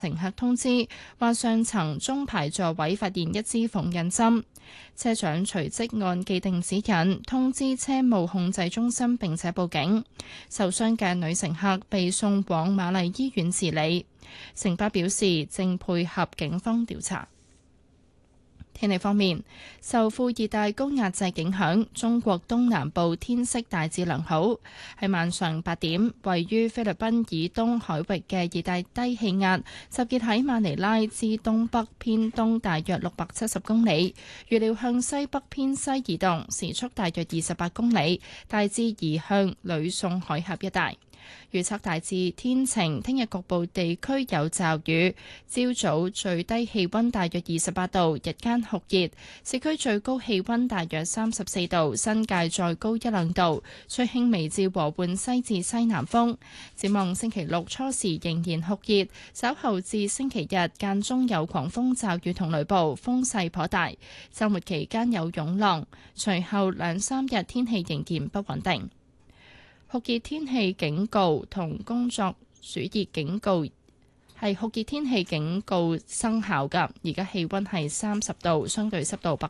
乘客通知，話上層中排座位發現一支縫紉針，車長隨即按既定指引通知車務控制中心並且報警。受傷嘅女乘客被送往瑪麗醫院治理。城巴表示正配合警方調查。天氣方面，受副熱帶高壓脊影響，中國東南部天色大致良好。喺晚上8點，位於菲律賓以東海域嘅熱帶低氣壓集結喺馬尼拉至東北偏東大約670公里，預料向西北偏西移動，時速大約28公里，大致移向呂宋海峽一帶。預測大致天晴，聽日局部地區有驟雨。朝早最低氣溫大約28度，日間酷熱，市區最高氣溫大約34度，新界再高1-2度，吹輕微至和緩西至西南風。展望星期六初時仍然酷熱，稍後至星期日間中有狂風驟雨同雷暴，風勢頗大。週末期間有湧浪，隨後2-3日天氣仍然不穩定。酷熱天氣警告同工作暑熱警告係酷熱天氣警告生效㗎。而家氣溫係30度，相對濕度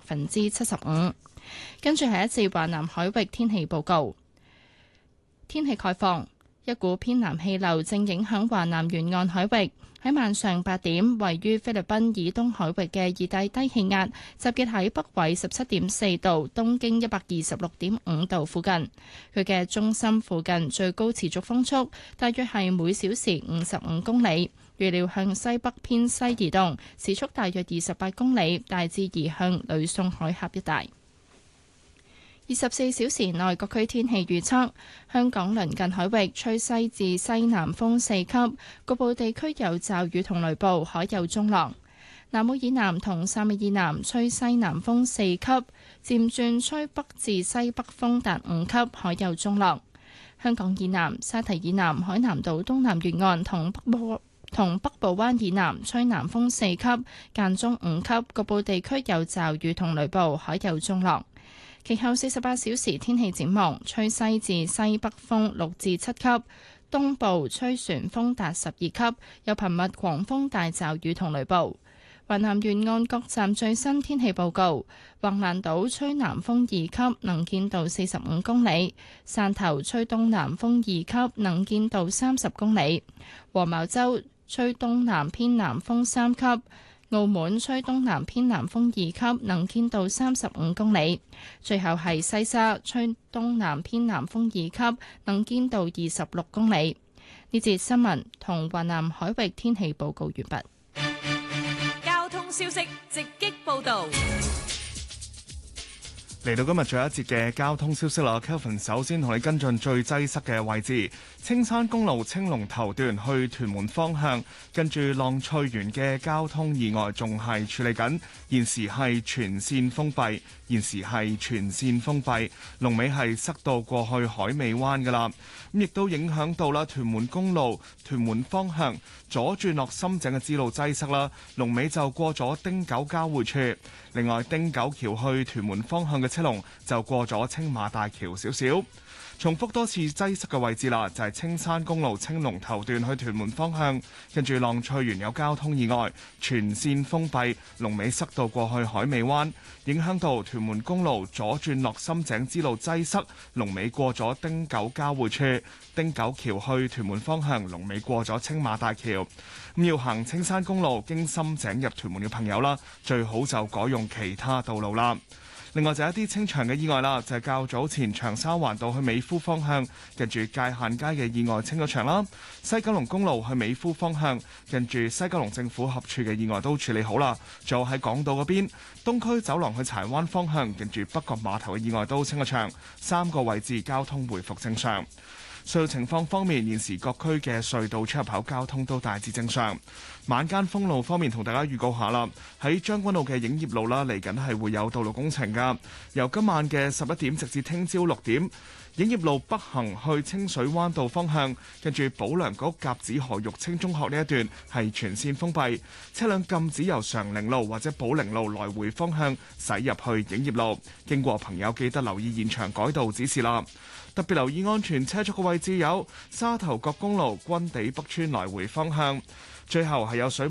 75%。跟住係一節華南海域天氣報告。天氣概況，一股偏南氣流正影響華南沿岸海域。喺晚上8點，位於菲律賓以東海域嘅熱帶低氣壓集結喺北緯17.4度、東經126.5度附近。佢嘅中心附近最高持續風速大約係每小時55公里，預料向西北偏西移動，時速大約28公里，大致移向呂宋海峽一帶。24小時內各區天氣預測：香港鄰近海域吹西至西南風4級，局部地區有驟雨同雷暴，海有中浪。南澳以南同汕尾以南吹西南風4級，漸轉吹北至西北風達5級，海有中浪。香港以南、沙堤以南、海南島東南沿岸同北部灣以南吹南風4級，間中5級，局部地區有驟雨同雷暴，海有中浪。其後48小時天氣展望，吹西至西北風6至7級，東部吹旋風達12級，有頻密狂風大驟雨同雷暴。華南沿岸各站最新天氣報告：橫瀾島吹南風2級，能見度45公里；汕頭吹東南風2級，能見度30公里；黃茅洲吹東南偏南風3級。澳門吹東南偏南風2級，能見度35公里。最後係西沙吹東南偏南風2級，能見度26公里。呢節新聞同華南海域天氣報告完畢。 交通消息直擊報道。 嚟到今日最後一節嘅交通消息啦 ，Kelvin 首先同你跟進最擠塞嘅位置，青山公路青龍頭段去屯門方向，跟住浪翠園嘅交通意外仲係處理緊，現時係全線封閉，龍尾係塞到過去海尾灣噶啦，咁亦都影響到啦屯門公路屯門方向左轉落深井嘅支路擠塞啦，龍尾就過咗汀九交匯處。另外，汀九橋去屯門方向嘅車龍就過咗青馬大橋少少。重複多次擠塞嘅位置啦，就係青山公路青龍頭段去屯門方向，跟住浪翠園有交通意外，全線封閉，龍尾塞到過去海尾灣，影響到屯門公路左轉落深井支路擠塞，龍尾過咗汀九交匯處，汀九橋去屯門方向，龍尾過咗青馬大橋。咁要行青山公路經深井入屯門嘅朋友啦，最好就改用其他道路啦。另外就一啲清場嘅意外啦，就係較早前長沙灣道去美孚方向，近住界限街嘅意外清咗場啦。西九龍公路去美孚方向，近住西九龍政府合署嘅意外都處理好啦。仲有喺港島嗰邊，東區走廊去柴灣方向，近住北角碼頭嘅意外都清咗場，3個位置交通回復正常。隧道情況方面，現時各區嘅隧道出入口交通都大致正常。晚間封路方面，同大家預告下啦，喺將軍澳嘅影業路啦，嚟緊係會有道路工程噶。由今晚嘅11點直至聽朝6點，影業路北行去清水灣道方向，跟住保良局甲子河育青中學呢一段係全線封閉，車輛禁止由常寧路或者寶寧路來回方向駛入去影業路。經過朋友記得留意現場改道指示啦。特別留意安全車速嘅位置有沙頭角公路軍地北村來回方向。 最後係有水